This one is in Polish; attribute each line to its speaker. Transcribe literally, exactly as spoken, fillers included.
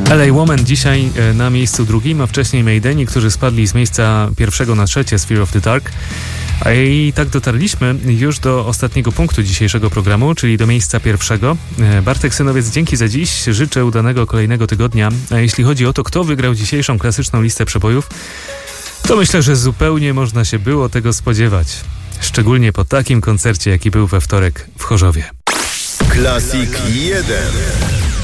Speaker 1: L A Woman dzisiaj na miejscu drugim, a wcześniej Maideni, którzy spadli z miejsca pierwszego na trzecie z Fear of the Dark. A i tak dotarliśmy już do ostatniego punktu dzisiejszego programu, czyli do miejsca pierwszego. Bartek Synowiec, dzięki za dziś. Życzę udanego kolejnego tygodnia. A jeśli chodzi o to, kto wygrał dzisiejszą klasyczną listę przebojów, to myślę, że zupełnie można się było tego spodziewać. Szczególnie po takim koncercie, jaki był we wtorek w Chorzowie.
Speaker 2: Classic jeden.